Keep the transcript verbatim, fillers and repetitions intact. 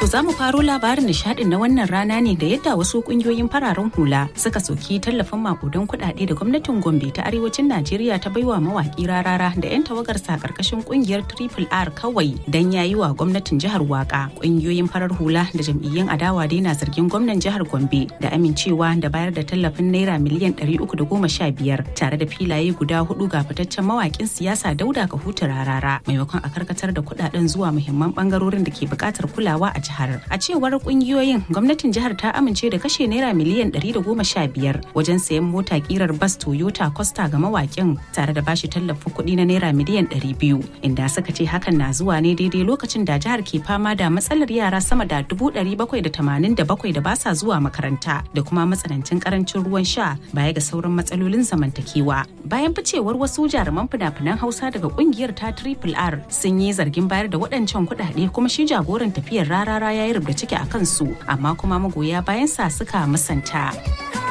To za mu faro labarin nishadin na wannan rana ne da yadda wasu kungiyoyin fararen hula suka soki tallafin makudan kuɗaɗe da gwamnatin Gombe ta arewacin Najeriya ta baiwa mawaki Rarara da 'yan tawagarsa karkashin kungiyar Triple R kawai dan yayi wa gwamnatin jihar waka. Kungiyoyin farar hula da jam'iyyun adawa dai na zargin gwamnan jihar Gombe da amincewa da bayar da tallafin naira miliyan ɗari uku da goma sha biyar tare da filaye guda hudu ga fitaccen mawakin siyasa Dauda Kahutu Rarara maimakon a karkatar da kuɗaɗen zuwa muhimman bangarorin da ke buƙatar kulawa a jihar. A cewar kungiyoyin, gwamnatin jihar ta amince da kashe naira miliyan ɗari da goma sha biyar wajen sayan mota kirar bas Toyota Costa ga mawakin tare da bashi tallafin kuɗi na naira miliyan ɗari biyu, inda suka ce hakan na zuwa ne daidai lokacin da jihar ke fama da matsalar yara sama da dubu ɗari bakwai da tamanin da bakwai da ba sa zuwa makaranta da kuma matsanancin karancin ruwan sha baya ga sauran matsalolin zamantakewa. Bayan ficewar wasu jaruman fina-finan Hausa daga kungiyar ta Triple R sun yi zargin bayar da waɗancan kuɗaɗe, kuma shi jagoran tafiyar Rarara ya yi rubda ciki a kansu, amma kuma magoya bayan sa suka musanta.